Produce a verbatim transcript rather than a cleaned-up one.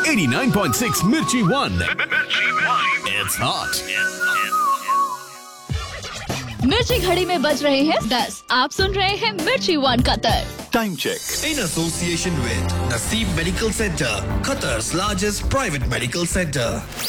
Eighty nine point six मिर्ची one. It's hot. मिर्ची घड़ी में बज रहे हैं दस। आप सुन रहे हैं मिर्ची one Qatar. Time check. In association with Naseem Medical Center, Qatar's largest private medical center.